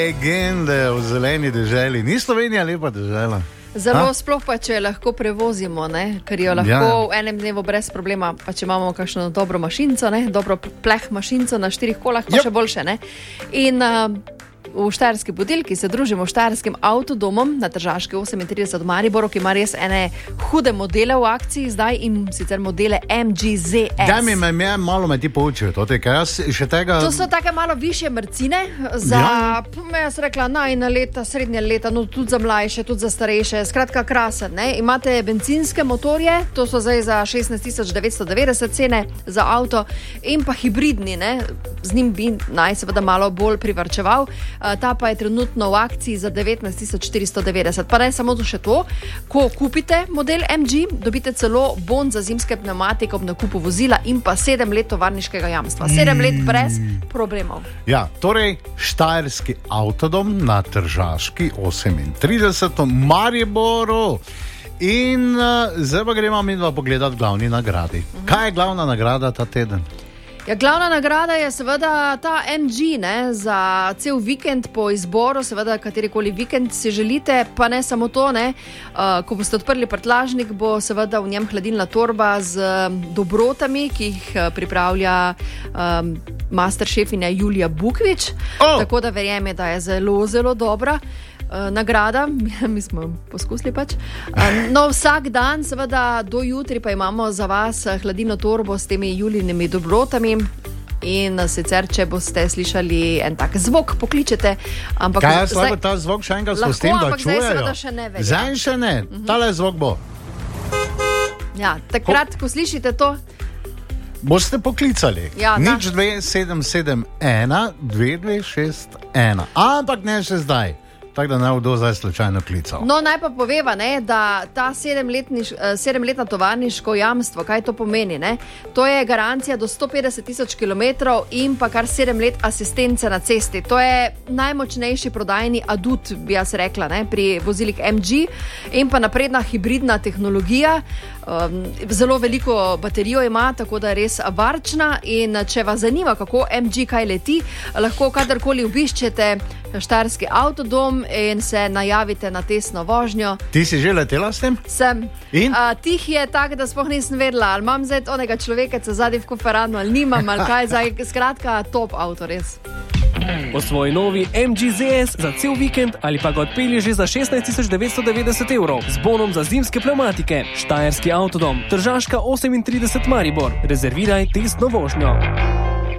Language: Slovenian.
Legende v zeleni deželi. Ni Slovenija lepa dežela? Zelo sploh pa, če lahko prevozimo, ne? Ker jo lahko v enem dnevu brez problema, pa če imamo kakšno dobro mašinco, ne? Dobro pleh mašinco na 4 kolah, pa še boljše. Ne? In v Štajerski Budilki se družimo s Štajerskim avtodomom na Tržaški 38 v Mariboru, ki ima res ene hude modele v akciji zdaj in sicer modele MG ZS. Daj mi malo me ti poučijo, to so take malo višje mrcine za, jaz rekla, najna leta, srednja leta, no tudi za mlajše, tudi za starejše, skratka krasen, ne? Imate bencinske motorje, to so zdaj za 16.990 cene za avto in pa hibridni, ne? Z njim bi naj seveda malo bolj privarčeval. Ta pa je trenutno v akciji za 19.490. Pa ne samo to še to, ko kupite model MG, dobite celo bon za zimske pneumatike ob nakupu vozila in pa 7 let tovarniškega jamstva. 7 let brez problemov. Ja, torej Štajerski avtodom na Tržaški 38 v Mariboru. In zdaj pa gremo mi dva pogledati glavni nagradi. Kaj je glavna nagrada ta teden? Ja, glavna nagrada je seveda ta MG, ne, za cel vikend po izboru, seveda katerikoli vikend si želite, pa ne samo to, ne, ko boste odprli prtljažnik, bo seveda v njem hladilna torba z dobrotami, ki jih pripravlja master šefinja Julija Bukvič, tako da verjame, da je zelo, zelo dobra nagrada, mi smo poskusili pač. No, vsak dan, seveda do jutri pa imamo za vas hladilno torbo s temi Julijinimi dobrotami in sicer, če boste slišali en tak zvok, pokličete. Ampak kaj je slabo ta zvok še enkrat spustim, da čujejo? Lahko, ampak zdaj seveda še ne verjam. Zdaj še ne, tale zvok bo. Ja, takrat, ko slišite to, boste poklicali. Ja, nič 2771 2261. Ampak ne še zdaj. Tako da ne bodo zdaj slučajno klical. No, naj pa poveva, ne, da ta 7-letna tovarniško jamstvo, kaj to pomeni, ne? To je garancija do 150.000 kilometrov in pa kar 7 let asistence na cesti. To je najmočnejši prodajni adut, bi jaz rekla, ne, pri vozilih MG in pa napredna hibridna tehnologija. Zelo veliko baterijo ima, tako da je res varčna in če vas zanima, kako MG kaj leti, lahko kadarkoli obiščete Štajerski avtodom in se najavite na testno vožnjo. Ti si že letela s tem? Sem. In? Tih je tak, da sploh nisem vedela, ali imam zdaj onega človekeca zadaj v koferanu, ali nimam, ali kaj zdaj. Skratka, top avto, res. Osvoji novi MG ZS za cel vikend ali pa ga odpelji že za 16.990 evrov z bonom za zimske pneumatike. Štajerski avtodom, Tržaška 38 Maribor. Rezerviraj testno vožnjo.